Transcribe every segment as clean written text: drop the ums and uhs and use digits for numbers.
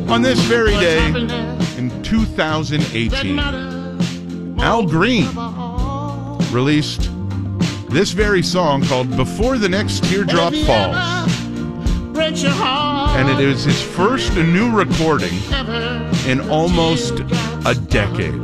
On this very day in 2018, Al Green released this very song called Before the Next Teardrop Falls. And it is his first new recording in almost a decade.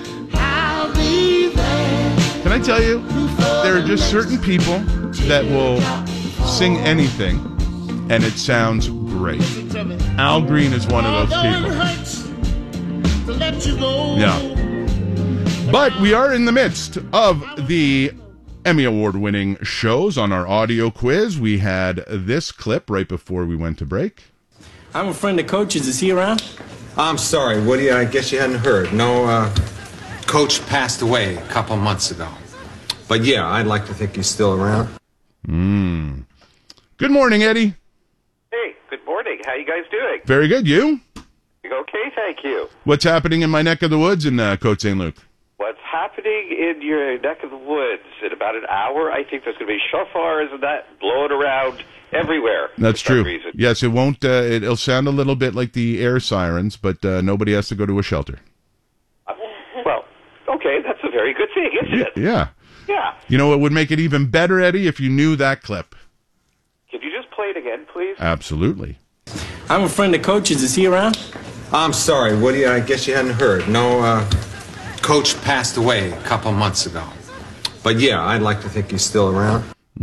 Can I tell you, there are just certain people that will sing anything and it sounds great. Al Green is one of those people. Yeah. But we are in the midst of the Emmy Award-winning shows. On our audio quiz, we had this clip right before we went to break. I'm a friend of Coach's. Is he around? I'm sorry, Woody. I guess you hadn't heard. No, Coach passed away a couple months ago. But yeah, I'd like to think he's still around. Good morning, Eddie. Hey, good morning. How you guys doing? Very good. You? Okay, thank you. What's happening in my neck of the woods in Côte Saint-Luc? What's happening in your neck of the woods? In about an hour, I think there's going to be shofars and that blowing around everywhere. That's true. Yes, it won't. It'll sound a little bit like the air sirens, but nobody has to go to a shelter. Well, okay, that's a very good thing, isn't it? Yeah. Yeah. You know, it would make it even better, Eddie, if you knew that clip. Could you just play it again, please? Absolutely. I'm a friend of Coach's. Is he around? I'm sorry, Woody. I guess you hadn't heard. No, Coach passed away a couple months ago. But yeah, I'd like to think he's still around.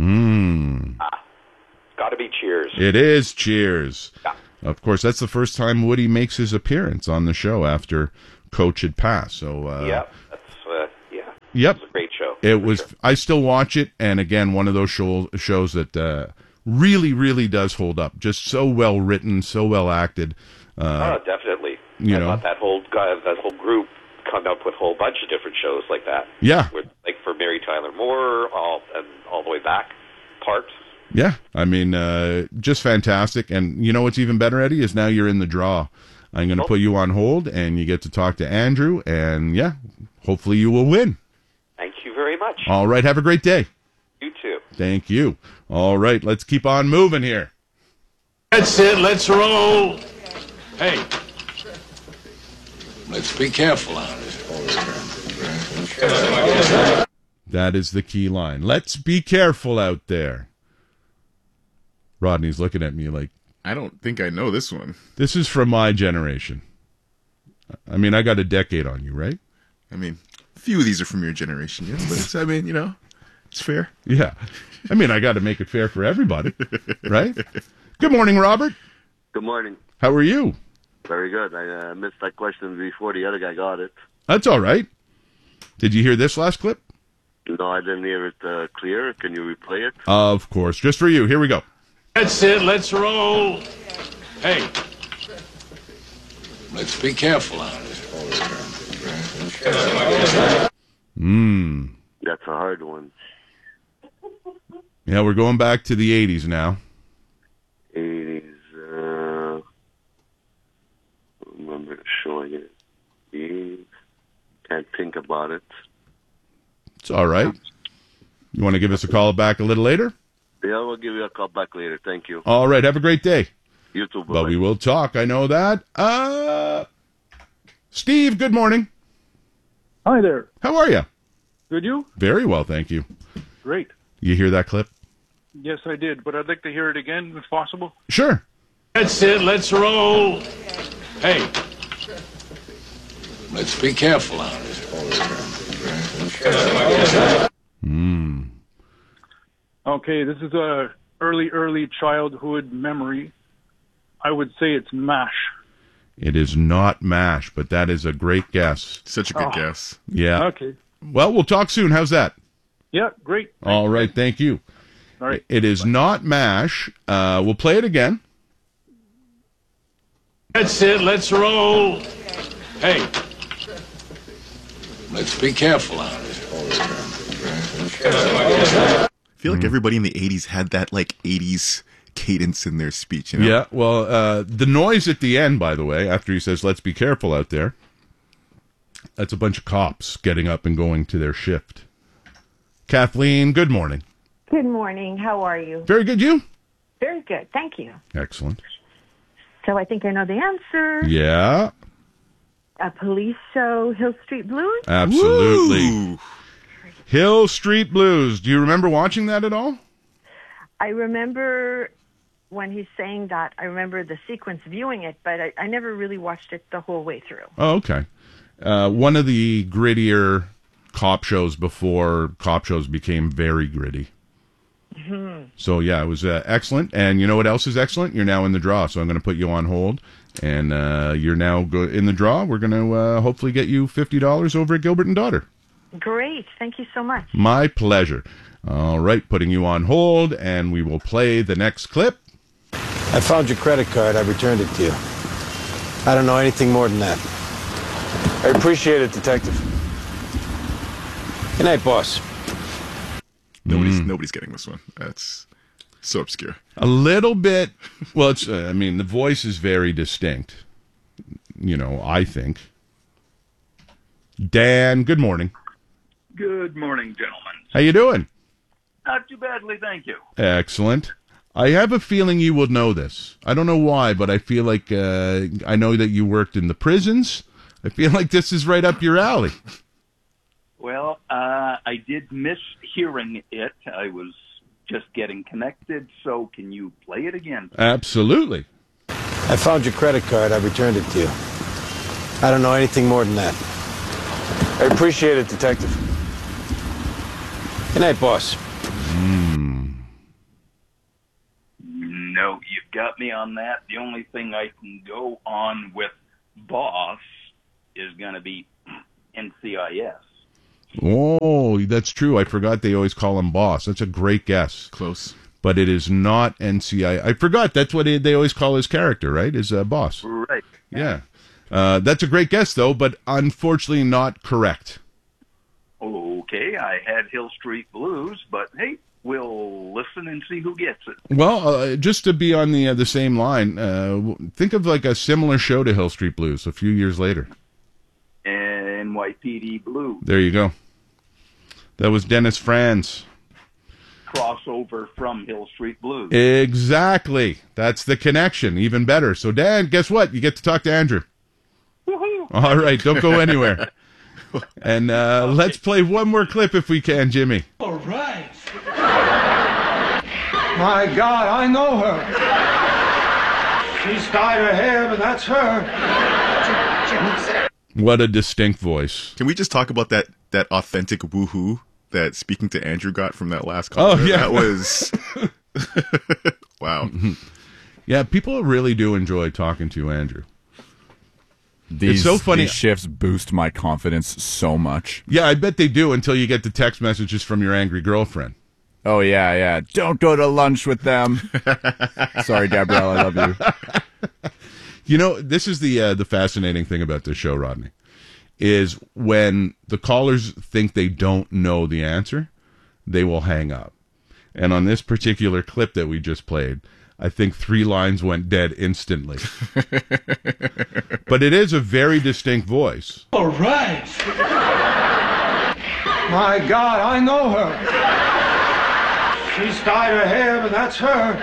Gotta be Cheers. It is Cheers. Yeah. Of course, that's the first time Woody makes his appearance on the show after Coach had passed. So, Yep. Yep. It was a great show. It was. Sure. I still watch it, and again, one of those shows that really, really does hold up. Just so well written, so well acted. Definitely. You know, that whole group come up with a whole bunch of different shows like that. Yeah. Like for Mary Tyler Moore, all the way back parts. Yeah, I mean, just fantastic. And you know what's even better, Eddie, is now you're in the draw. I'm going to put you on hold, and you get to talk to Andrew, and yeah, hopefully you will win. Thank you very much. All right, have a great day. You too. Thank you. All right, let's keep on moving here. That's it, let's roll. Hey, let's be careful out there. That is the key line. Let's be careful out there. Rodney's looking at me like, I don't think I know this one. This is from my generation. I mean, I got a decade on you, right? I mean, a few of these are from your generation, yes, but it's, I mean, you know, it's fair. Yeah. I mean, I got to make it fair for everybody, right? Good morning, Robert. Good morning. How are you? Very good. I missed that question before the other guy got it. That's all right. Did you hear this last clip? No, I didn't hear it clear. Can you replay it? Of course. Just for you. Here we go. That's it, let's roll. Hey, let's be careful out there. That's a hard one. Yeah, we're going back to the 80s now. 80s. Remember showing it. The 80s. Can't think about it. It's all right. You want to give us a call back a little later? Yeah, we'll give you a call back later. Thank you. All right. Have a great day. You too, bye. But we will talk. I know that. Steve, good morning. Hi there. How are you? Good, you? Very well, thank you. Great. You hear that clip? Yes, I did, but I'd like to hear it again, if possible. Sure. That's it, let's roll. Hey, let's be careful out there. Okay, this is a early childhood memory. I would say it's MASH. It is not MASH, but that is a great guess. Such a good guess. Yeah. Okay. Well, we'll talk soon. How's that? Yeah, great. All right, thank you. All right. It is not MASH. We'll play it again. That's it, let's roll. Hey, let's be careful out there. I feel like everybody in the 80s had that, like, 80s cadence in their speech, you know? Yeah, well, the noise at the end, by the way, after he says, let's be careful out there, that's a bunch of cops getting up and going to their shift. Kathleen, good morning. Good morning. How are you? Very good. You? Very good. Thank you. Excellent. So I think I know the answer. Yeah, A police show, Hill Street Blues? absolutely. Ooh. Hill Street Blues. Do you remember watching that at all? I remember when he's saying that, I remember the sequence viewing it, but I never really watched it the whole way through. Oh, okay. One of the grittier cop shows before cop shows became very gritty. Mm-hmm. So, yeah, it was excellent. And you know what else is excellent? You're now in the draw, so I'm going to put you on hold. And you're now in the draw. We're going to hopefully get you $50 over at Gilbert & Daughter. Great. Thank you so much. My pleasure. All right, putting you on hold, and we will play the next clip. I found your credit card. I returned it to you. I don't know anything more than that. I appreciate it, Detective. Good night, boss. Nobody's getting this one. That's so obscure. A little bit. Well, it's. I mean, the voice is very distinct. You know, I think. Dan, good morning. Good morning, gentlemen. How you doing? Not too badly, thank you. Excellent. I have a feeling you would know this. I don't know why, but I feel like I know that you worked in the prisons. I feel like this is right up your alley. Well, I did miss hearing it. I was just getting connected, so can you play it again? Absolutely. I found your credit card. I returned it to you. I don't know anything more than that. I appreciate it, Detective. Good night, boss. No, you've got me on that. The only thing I can go on with boss is going to be NCIS. Oh, that's true. I forgot they always call him boss. That's a great guess. Close. But it is not NCIS. I forgot. That's what they always call his character, right? Is boss. Right. Yeah. That's a great guess, though, but unfortunately not correct. Okay, I had Hill Street Blues, but hey, we'll listen and see who gets it. Well, just to be on the same line, think of like a similar show to Hill Street Blues a few years later. NYPD Blue. There you go. That was Dennis Franz. Crossover from Hill Street Blues. Exactly. That's the connection. Even better. So, Dan, guess what? You get to talk to Andrew. Woohoo! All right, don't go anywhere. And let's play one more clip if we can, Jimmy. All right. My God, I know her. She's dyed her hair, but that's her. What a distinct voice. Can we just talk about that authentic woohoo that Speaking to Andrew got from that last call? Oh, yeah. That was... Wow. Yeah, people really do enjoy talking to Andrew. It's so funny. These shifts boost my confidence so much. Yeah, I bet they do until you get the text messages from your angry girlfriend. Oh, yeah. Don't go to lunch with them. Sorry, Gabrielle, I love you. You know, this is the fascinating thing about this show, Rodney, is when the callers think they don't know the answer, they will hang up. And on this particular clip that we just played, I think 3 lines went dead instantly. But it is a very distinct voice. All right. My God, I know her. She's dyed her hair, but that's her.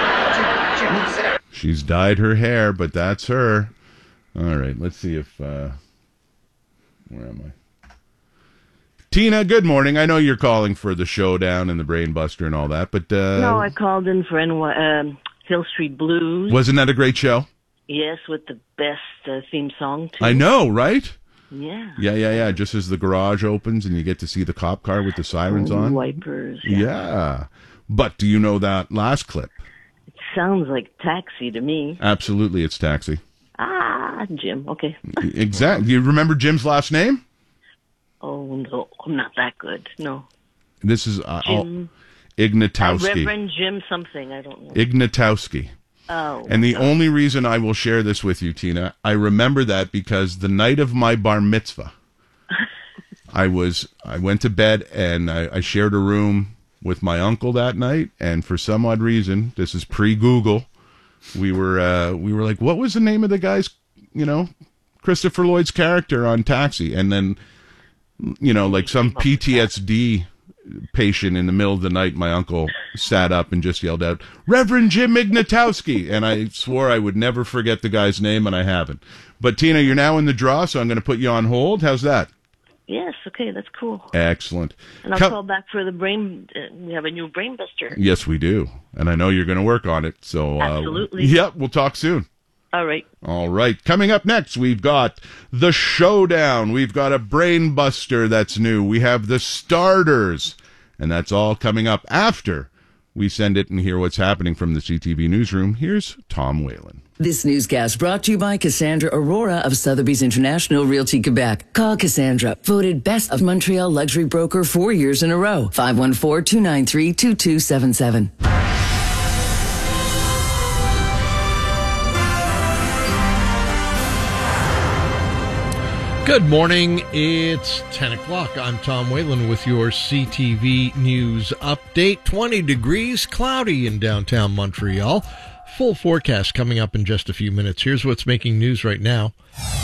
She's dyed her hair, but that's her. All right, let's see if... where am I? Tina, good morning. I know you're calling for the showdown and the Brain Buster and all that, but... No, I called in for Hill Street Blues. Wasn't that a great show? Yes, with the best theme song, too. I know, right? Yeah. Yeah. Just as the garage opens and you get to see the cop car with the sirens on. Wipers. Yeah. But do you know that last clip? It sounds like Taxi to me. Absolutely, it's Taxi. Ah, Jim. Okay. Exactly. You remember Jim's last name? Oh, no. I'm not that good. No. This is Jim. Ignatowski. Reverend Jim something. I don't know. Ignatowski. Oh. And the only reason I will share this with you, Tina, I remember that because the night of my bar mitzvah, I went to bed and I shared a room with my uncle that night, and for some odd reason, this is pre-Google, we were like, what was the name of the guy's, Christopher Lloyd's character on Taxi? And then, like some PTSD patient in the middle of the night, my uncle sat up and just yelled out, "Reverend Jim Ignatowski," and I swore I would never forget the guy's name, and I haven't. But Tina, you're now in the draw, so I'm going to put you on hold. How's that? Yes, okay, that's cool. Excellent. And I'll call back for the brain. We have a new brain buster. Yes, we do, and I know you're going to work on it. So absolutely. Yep, we'll talk soon. All right. All right. Coming up next, we've got the Showdown. We've got a Brain Buster that's new. We have the Starters. And that's all coming up after we send it and hear what's happening from the CTV newsroom. Here's Tom Whalen. This newscast brought to you by Cassandra Aurora of Sotheby's International Realty Quebec. Call Cassandra, voted Best of Montreal Luxury Broker 4 years in a row. 514-293-2277. Good morning. It's 10 o'clock. I'm Tom Whalen with your CTV News update. 20 degrees, cloudy in downtown Montreal. Full forecast coming up in just a few minutes. Here's what's making news right now.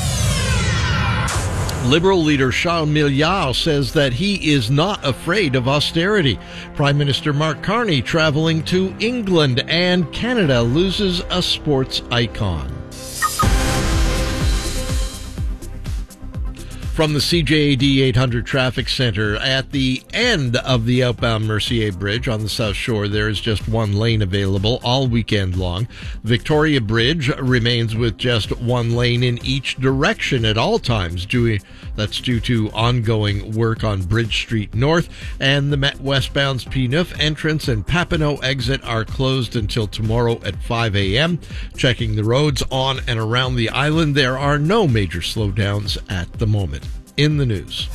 Liberal leader Charles Milliard says that he is not afraid of austerity. Prime Minister Mark Carney traveling to England, and Canada loses a sports icon. From the CJAD 800 Traffic Center, at the end of the outbound Mercier Bridge on the South Shore, there is just one lane available all weekend long. Victoria Bridge remains with just one lane in each direction at all times. That's due to ongoing work on Bridge Street North, and the Met westbound's P9 entrance and Papineau exit are closed until tomorrow at 5 a.m. Checking the roads on and around the island, there are no major slowdowns at the moment. In the news.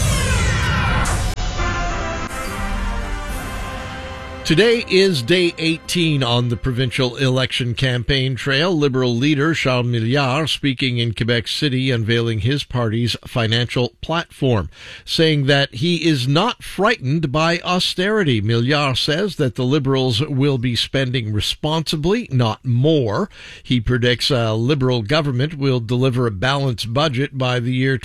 Today is day 18 on the provincial election campaign trail. Liberal leader Charles Milliard speaking in Quebec City, unveiling his party's financial platform, saying that he is not frightened by austerity. Milliard says that the Liberals will be spending responsibly, not more. He predicts a Liberal government will deliver a balanced budget by the year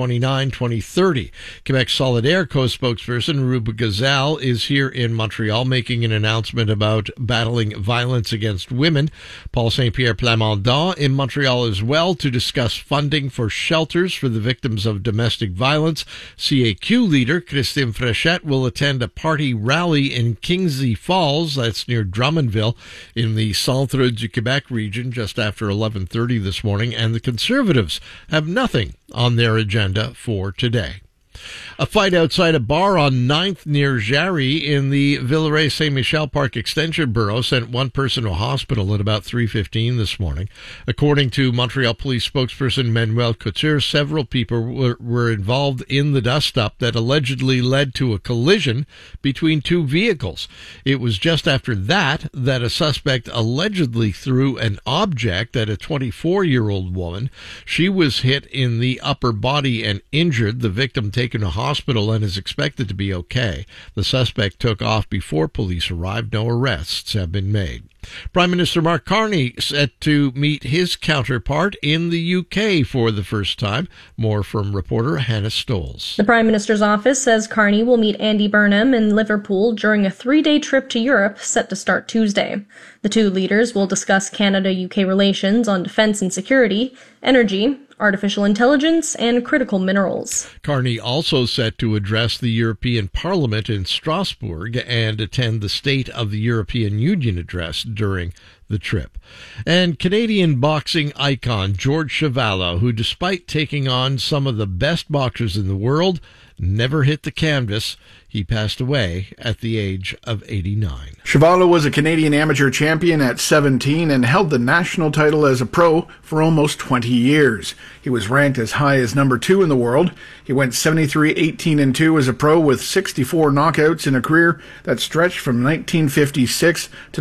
2029-2030. Quebec Solidaire co-spokesperson Ruba Gazal is here in Montreal making an announcement about battling violence against women. Paul Saint-Pierre Plamondon in Montreal as well to discuss funding for shelters for the victims of domestic violence. CAQ leader Christine Fréchette will attend a party rally in Kingsley Falls, that's near Drummondville, in the Centre du Québec region just after 11:30 this morning, and the Conservatives have nothing on their agenda for today. A fight outside a bar on 9th near Jarry in the Villeray-Saint-Michel Park Extension Borough sent one person to a hospital at about 3:15 this morning. According to Montreal Police spokesperson Manuel Couture, several people were involved in the dust-up that allegedly led to a collision between two vehicles. It was just after that a suspect allegedly threw an object at a 24-year-old woman. She was hit in the upper body and injured. The victim taken to hospital and is expected to be okay. The suspect took off before police arrived. No arrests have been made. Prime Minister Mark Carney set to meet his counterpart in the UK for the first time. More from reporter Hannah Stoles. The Prime Minister's office says Carney will meet Andy Burnham in Liverpool during a 3-day trip to Europe set to start Tuesday. The two leaders will discuss Canada-UK relations on defence and security, energy, artificial intelligence, and critical minerals. Carney also set to address the European Parliament in Strasbourg and attend the State of the European Union address during the trip. And Canadian boxing icon George Chuvalo, who despite taking on some of the best boxers in the world, never hit the canvas. He passed away at the age of 89. Chuvalo was a Canadian amateur champion at 17 and held the national title as a pro for almost 20 years. He was ranked as high as number 2 in the world. He went 73-18-2 as a pro with 64 knockouts in a career that stretched from 1956 to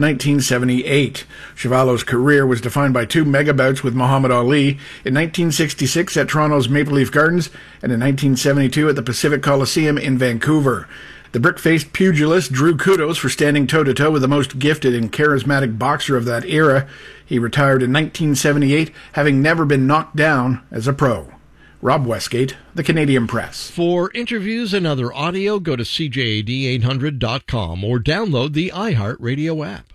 1978. Chuvalo's career was defined by 2 mega bouts with Muhammad Ali in 1966 at Toronto's Maple Leaf Gardens and in 1972 at the Pacific Coliseum in Vancouver. The brick-faced pugilist drew kudos for standing toe-to-toe with the most gifted and charismatic boxer of that era. He retired in 1978, having never been knocked down as a pro. Rob Westgate, The Canadian Press. For interviews and other audio, go to CJAD800.com or download the iHeartRadio app.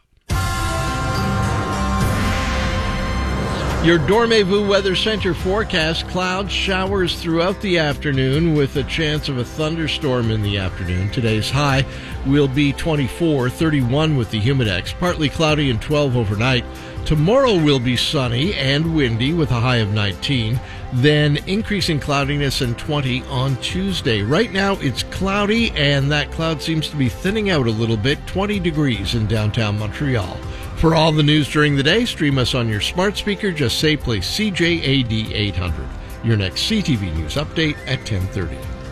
Your Dormez-vous Weather Center forecast: clouds, showers throughout the afternoon with a chance of a thunderstorm in the afternoon. Today's high will be 24, 31 with the Humidex. Partly cloudy and 12 overnight. Tomorrow will be sunny and windy with a high of 19. Then increasing cloudiness and 20 on Tuesday. Right now it's cloudy and that cloud seems to be thinning out a little bit. 20 degrees in downtown Montreal. For all the news during the day, stream us on your smart speaker. Just say play CJAD 800. Your next CTV News update at 10:30.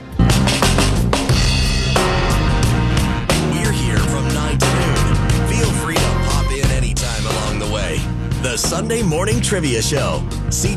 We're here from 9 to noon. Feel free to pop in anytime along the way. The Sunday Morning Trivia Show.